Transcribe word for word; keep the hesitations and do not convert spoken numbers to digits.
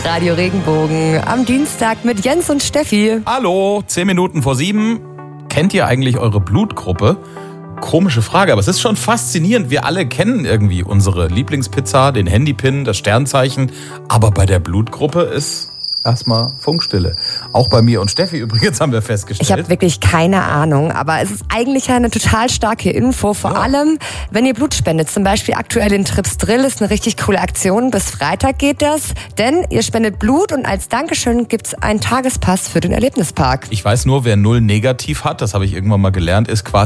Radio Regenbogen am Dienstag mit Jens und Steffi. Hallo, zehn Minuten vor sieben. Kennt ihr eigentlich eure Blutgruppe? Komische Frage, aber es ist schon faszinierend. Wir alle kennen irgendwie unsere Lieblingspizza, den Handypin, das Sternzeichen. Aber bei der Blutgruppe ist erstmal Funkstille. Auch bei mir und Steffi übrigens haben wir festgestellt. Ich habe wirklich keine Ahnung, aber es ist eigentlich eine total starke Info. Vor Ja. allem, wenn ihr Blut spendet. Zum Beispiel aktuell in Trips Drill ist eine richtig coole Aktion. Bis Freitag geht das. Denn ihr spendet Blut und als Dankeschön gibt's einen Tagespass für den Erlebnispark. Ich weiß nur, wer null negativ hat, das habe ich irgendwann mal gelernt, ist quasi